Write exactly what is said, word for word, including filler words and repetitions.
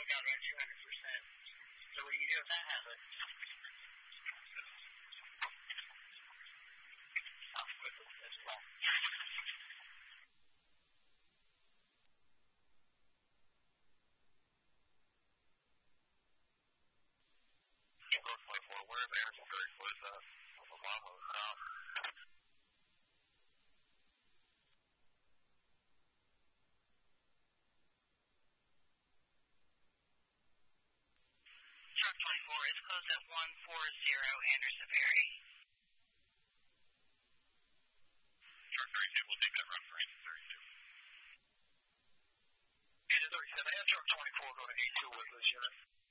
got right two hundred percent. So what do you do if that happens? I'll quit as well. Road twenty-four, where is Anderson Ferry? What is that? Oklahoma route? Truck twenty-four is closed at one forty Anderson Ferry. Truck thirty-two, we'll take that run for Anderson thirty-two. Anderson thirty-seven, and truck twenty-four, go to eight two with this unit.